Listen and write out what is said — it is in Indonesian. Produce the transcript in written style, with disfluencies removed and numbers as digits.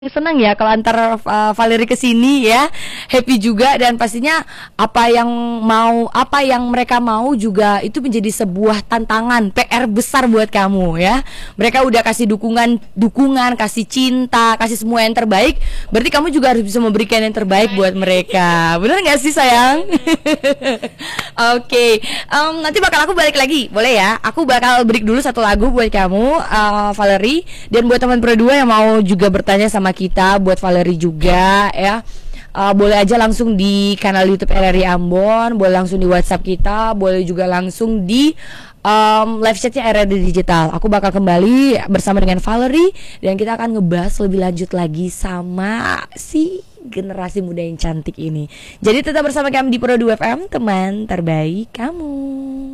senang ya kalau antar Valerie ke sini ya. Happy juga dan pastinya apa yang mereka mau juga itu menjadi sebuah tantangan, PR besar buat kamu ya. Mereka udah kasih dukungan, kasih cinta, kasih semua yang terbaik. Berarti kamu juga harus bisa memberikan yang terbaik buat mereka. Bener nggak sih sayang? Oke, nanti bakal aku balik lagi, boleh ya? Aku bakal break dulu satu lagu buat kamu, Valerie. Dan buat teman Pro 2 yang mau juga bertanya sama kita, buat Valerie juga ya. Boleh aja langsung di kanal YouTube RRI Ambon, boleh langsung di WhatsApp kita, boleh juga langsung di live chatnya RRI Digital. Aku bakal kembali bersama dengan Valerie dan kita akan ngebahas lebih lanjut lagi sama si generasi muda yang cantik ini. Jadi tetap bersama kami di Pro 2 FM, teman terbaik kamu.